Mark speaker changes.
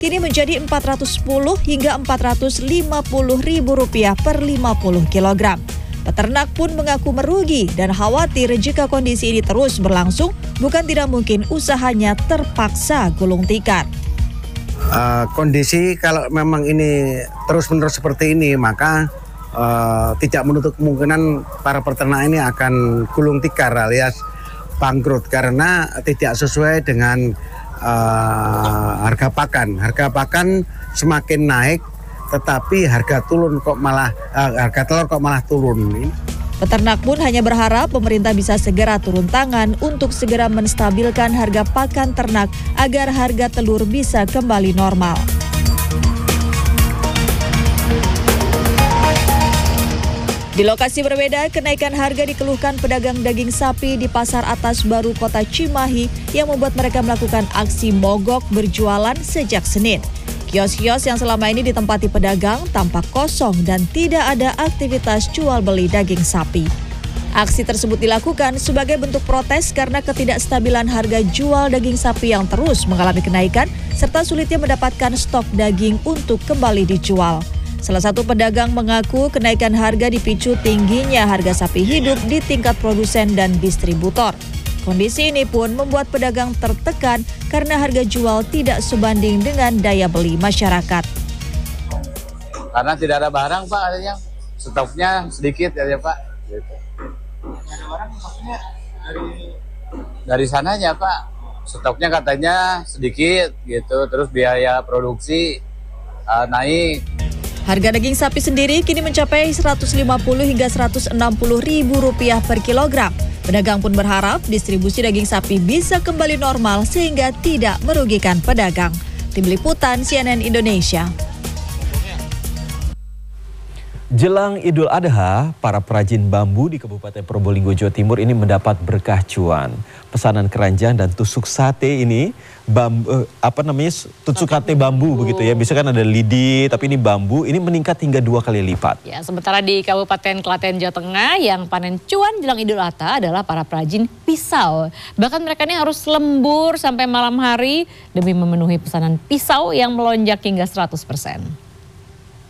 Speaker 1: kini menjadi Rp410 hingga Rp450.000 per 50 kg. Peternak pun mengaku merugi dan khawatir jika kondisi ini terus berlangsung, bukan tidak mungkin usahanya terpaksa gulung tikar.
Speaker 2: Kondisi kalau memang ini terus-menerus seperti ini, maka tidak menutup kemungkinan para peternak ini akan gulung tikar alias bangkrut karena tidak sesuai dengan harga pakan. Harga pakan semakin naik, tetapi harga telur kok malah turun.
Speaker 1: Peternak pun hanya berharap pemerintah bisa segera turun tangan untuk segera menstabilkan harga pakan ternak agar harga telur bisa kembali normal. Di lokasi berbeda, kenaikan harga dikeluhkan pedagang daging sapi di Pasar Atas Baru Kota Cimahi yang membuat mereka melakukan aksi mogok berjualan sejak Senin. Kios-kios yang selama ini ditempati pedagang tampak kosong dan tidak ada aktivitas jual beli daging sapi. Aksi tersebut dilakukan sebagai bentuk protes karena ketidakstabilan harga jual daging sapi yang terus mengalami kenaikan serta sulitnya mendapatkan stok daging untuk kembali dijual. Salah satu pedagang mengaku kenaikan harga dipicu tingginya harga sapi hidup di tingkat produsen dan distributor. Kondisi ini pun membuat pedagang tertekan karena harga jual tidak sebanding dengan daya beli masyarakat.
Speaker 3: Karena tidak ada barang, Pak, adanya stoknya sedikit ya, Pak. Gitu. Ada barang maksudnya dari sananya, Pak. Stoknya katanya sedikit gitu, terus biaya produksi naik.
Speaker 1: Harga daging sapi sendiri kini mencapai Rp150 hingga Rp160.000 per kilogram. Pedagang pun berharap distribusi daging sapi bisa kembali normal sehingga tidak merugikan pedagang. Tim Liputan CNN Indonesia.
Speaker 4: Jelang Idul Adha, para perajin bambu di Kabupaten Probolinggo, Jawa Timur ini mendapat berkah cuan. Pesanan keranjang dan tusuk sate ini, tusuk sate bambu begitu ya. Biasanya kan ada lidi, tapi ini bambu, ini meningkat hingga 2 kali lipat.
Speaker 5: Ya, sementara di Kabupaten Klaten, Jawa Tengah, yang panen cuan jelang Idul Adha adalah para perajin pisau. Bahkan mereka ini harus lembur sampai malam hari demi memenuhi pesanan pisau yang melonjak hingga 100%.